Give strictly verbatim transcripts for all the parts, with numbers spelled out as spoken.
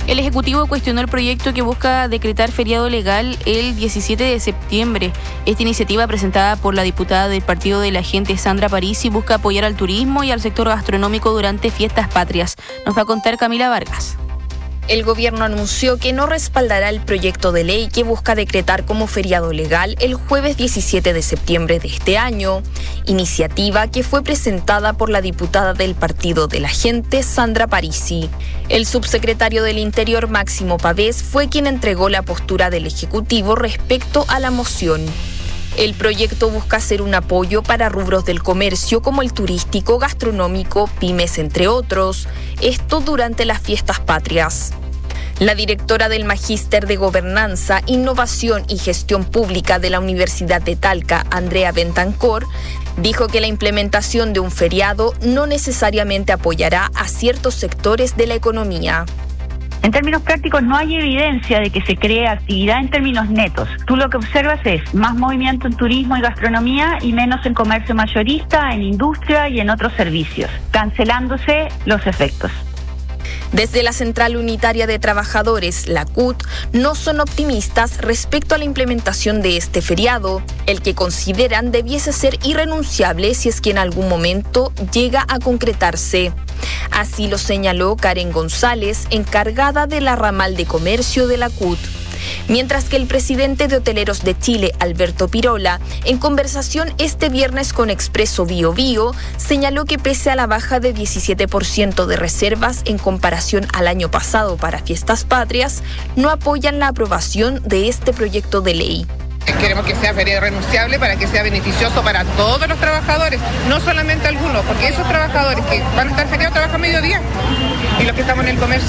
El Ejecutivo cuestionó el proyecto que busca decretar feriado legal el diecisiete de septiembre. Esta iniciativa, presentada por la diputada del Partido de la Gente, Sandra Parisi, busca apoyar al turismo y al sector gastronómico durante fiestas patrias. Nos va a contar Camila Vargas. El gobierno anunció que no respaldará el proyecto de ley que busca decretar como feriado legal el jueves diecisiete de septiembre de este año, iniciativa que fue presentada por la diputada del Partido de la Gente, Sandra Parisi. El subsecretario del Interior, Máximo Pavés, fue quien entregó la postura del Ejecutivo respecto a la moción. El proyecto busca ser un apoyo para rubros del comercio como el turístico, gastronómico, pymes, entre otros. Esto durante las fiestas patrias. La directora del Magíster de Gobernanza, Innovación y Gestión Pública de la Universidad de Talca, Andrea Bentancor, dijo que la implementación de un feriado no necesariamente apoyará a ciertos sectores de la economía. En términos prácticos, no hay evidencia de que se cree actividad en términos netos. Tú lo que observas es más movimiento en turismo y gastronomía y menos en comercio mayorista, en industria y en otros servicios, cancelándose los efectos. Desde la Central Unitaria de Trabajadores, la C U T, no son optimistas respecto a la implementación de este feriado, el que consideran debiese ser irrenunciable si es que en algún momento llega a concretarse. Así lo señaló Karen González, encargada de la ramal de comercio de la C U T. Mientras que el presidente de Hoteleros de Chile, Alberto Pirola, en conversación este viernes con Expreso Bio Bio, señaló que pese a la baja de diecisiete por ciento de reservas en comparación al año pasado para fiestas patrias, no apoyan la aprobación de este proyecto de ley. Queremos que sea feriado renunciable para que sea beneficioso para todos los trabajadores, no solamente algunos, porque esos trabajadores que van a estar feriados trabajan mediodía y los que estamos en el comercio.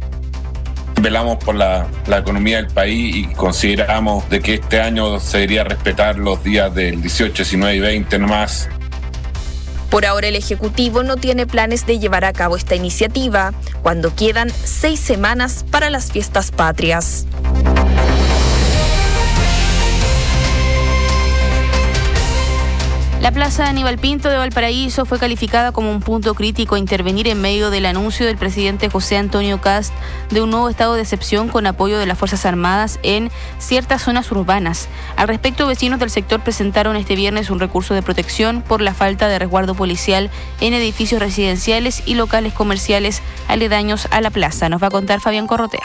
Velamos por la, la economía del país y consideramos de que este año se debería respetar los días del dieciocho, diecinueve y veinte nomás. Por ahora el Ejecutivo no tiene planes de llevar a cabo esta iniciativa, cuando quedan seis semanas para las fiestas patrias. La Plaza Aníbal Pinto de Valparaíso fue calificada como un punto crítico a intervenir en medio del anuncio del presidente José Antonio Kast de un nuevo estado de excepción con apoyo de las Fuerzas Armadas en ciertas zonas urbanas. Al respecto, vecinos del sector presentaron este viernes un recurso de protección por la falta de resguardo policial en edificios residenciales y locales comerciales aledaños a la plaza. Nos va a contar Fabián Corrotea.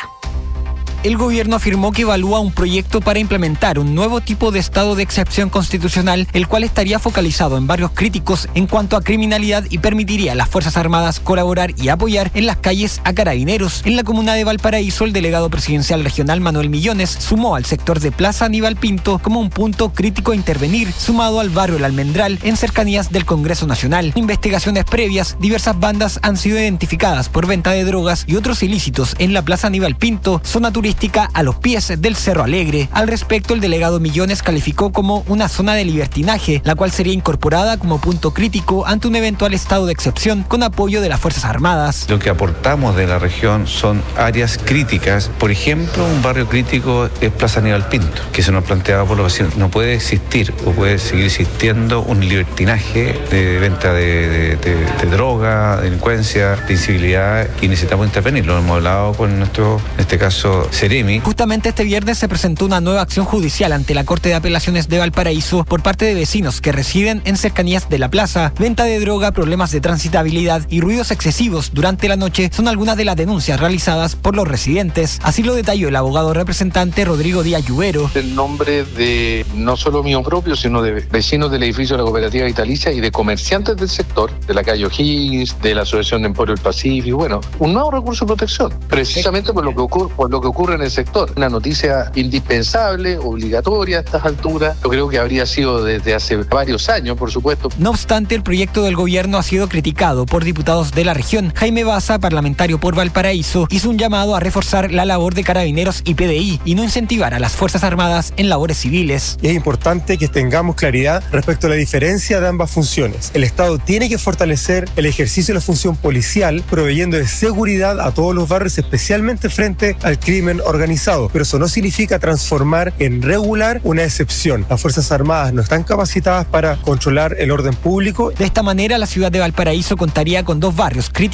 El gobierno afirmó que evalúa un proyecto para implementar un nuevo tipo de estado de excepción constitucional, el cual estaría focalizado en barrios críticos en cuanto a criminalidad y permitiría a las Fuerzas Armadas colaborar y apoyar en las calles a carabineros. En la comuna de Valparaíso, el delegado presidencial regional Manuel Millones sumó al sector de Plaza Aníbal Pinto como un punto crítico a intervenir, sumado al barrio El Almendral en cercanías del Congreso Nacional. En investigaciones previas, diversas bandas han sido identificadas por venta de drogas y otros ilícitos en la Plaza Aníbal Pinto, zona turística a los pies del Cerro Alegre. Al respecto, el delegado Millones calificó como una zona de libertinaje, la cual sería incorporada como punto crítico ante un eventual estado de excepción con apoyo de las Fuerzas Armadas. Lo que aportamos de la región son áreas críticas. Por ejemplo, un barrio crítico es Plaza Aníbal Pinto, que se nos planteaba por los vecinos. No puede existir o puede seguir existiendo un libertinaje de venta de, de, de, de droga, delincuencia, de incivilidad, y necesitamos intervenir. Lo hemos hablado con nuestro, en este caso, Seremi. Justamente este viernes se presentó una nueva acción judicial ante la Corte de Apelaciones de Valparaíso por parte de vecinos que residen en cercanías de la plaza. Venta de droga, problemas de transitabilidad y ruidos excesivos durante la noche son algunas de las denuncias realizadas por los residentes. Así lo detalló el abogado representante Rodrigo Díaz Lluvero. El nombre de no solo mío propio, sino de vecinos del edificio de la Cooperativa Vitalicia y de comerciantes del sector, de la calle O'Higgins, de la Asociación de Emporio del Pacífico. Bueno, un nuevo recurso de protección, precisamente por lo que ocurre, por lo que ocurre en el sector. Una noticia indispensable, obligatoria a estas alturas. Yo creo que habría sido desde hace varios años, por supuesto. No obstante, el proyecto del gobierno ha sido criticado por diputados de la región. Jaime Baza, parlamentario por Valparaíso, hizo un llamado a reforzar la labor de carabineros y P D I y no incentivar a las Fuerzas Armadas en labores civiles. Es importante que tengamos claridad respecto a la diferencia de ambas funciones. El Estado tiene que fortalecer el ejercicio de la función policial, proveyendo de seguridad a todos los barrios, especialmente frente al crimen organizado, pero eso no significa transformar en regular una excepción. Las Fuerzas Armadas no están capacitadas para controlar el orden público. De esta manera, la ciudad de Valparaíso contaría con dos barrios críticos